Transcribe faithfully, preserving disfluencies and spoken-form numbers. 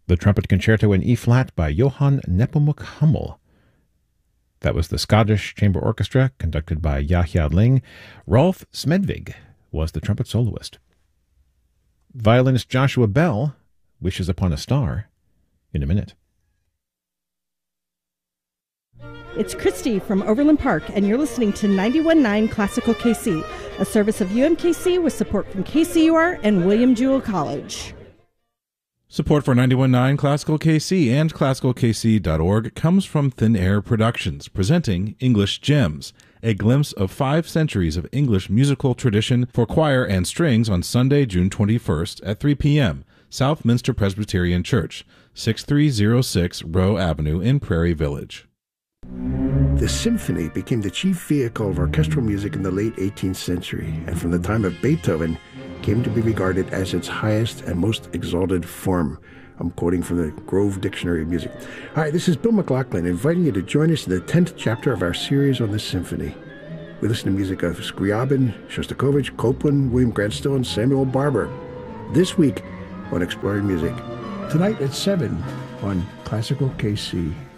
The Trumpet Concerto in E-flat by Johann Nepomuk Hummel. That was the Scottish Chamber Orchestra, conducted by Yahya Ling. Rolf Smedvig was the trumpet soloist. Violinist Joshua Bell wishes upon a star in a minute. It's Christy from Overland Park, and you're listening to ninety-one point nine Classical K C, a service of U M K C with support from K C U R and William Jewell College. Support for ninety-one point nine Classical K C and classical k c dot org comes from Thin Air Productions, presenting English Gems, a glimpse of five centuries of English musical tradition for choir and strings on Sunday, June twenty-first at three p.m., Southminster Presbyterian Church, sixty-three oh six Rowe Avenue in Prairie Village. The symphony became the chief vehicle of orchestral music in the late eighteenth century, and from the time of Beethoven came to be regarded as its highest and most exalted form. I'm quoting from the Grove Dictionary of Music. Hi, this is Bill McLaughlin, inviting you to join us in the tenth chapter of our series on the symphony. We listen to music of Scriabin, Shostakovich, Copland, William Grant Still, and Samuel Barber. This week on Exploring Music. Tonight at seven on Classical K C.